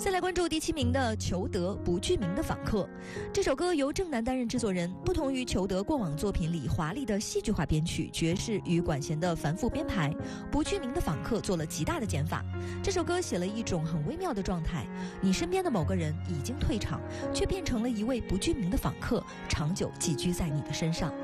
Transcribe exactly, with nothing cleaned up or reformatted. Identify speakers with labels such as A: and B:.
A: 再来关注第七名的裘德不具名的访客。这首歌由郑楠担任制作人，不同于裘德过往作品里华丽的戏剧化编曲、爵士与管弦的繁复编排，不具名的访客做了极大的减法。这首歌写了一种很微妙的状态，你身边的某个人已经退场，却变成了一位不具名的访客，长久寄居在你的身上。